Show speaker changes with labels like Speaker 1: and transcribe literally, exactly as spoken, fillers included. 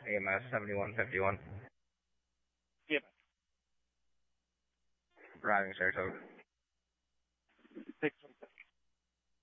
Speaker 1: A M S seventy-one fifty-one.
Speaker 2: Yep.
Speaker 1: Driving Saratoga.